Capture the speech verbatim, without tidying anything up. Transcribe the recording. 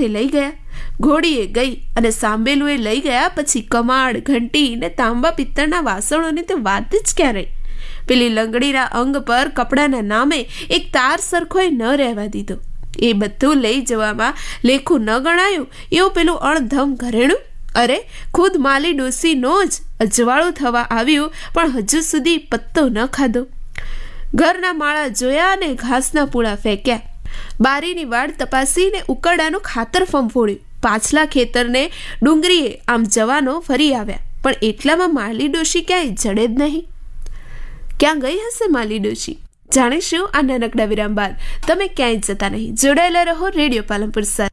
સાથે લઈ ગયા. ઘોડીએ ગઈ અને સાંભેલુએ લઈ ગયા પછી કમાડ, ઘંટી ને તાંબા પિત્તળના વાસણોની તો વાત જ ક્યાં રહી. પેલી લંગડીના અંગ પર કપડાના નામે એક તાર સરખોય ન રહેવા દીધો. એ બધું લઈ જવામાં લેખું ન ગણાયું એવું પેલું અણધમ ઘરેણું. અરે ખુદ માલી ડોસીનો જ અજવાળું થવા આવ્યું પણ હજુ સુધી પત્તો ન ખાધો. ઘરના માળા જોયા અને ઘાસના પૂળા ફેંક્યા. બારીની વાડ તપાસીને ઉકરડાનું ખાતર ફંફોડ્યું. પાછલા ખેતરને ડુંગરીએ આમ જવાનો ફરી આવ્યા પણ એટલામાં માલી ડોશી ક્યાંય જડે જ નહીં. ક્યાં ગઈ હશે માલી ડોશી? જાણીશું આ નાનકડા વિરામ બાદ. તમે ક્યાંય જતા નહીં, જોડાયેલા રહો રેડિયો પાલનપુર સાથે.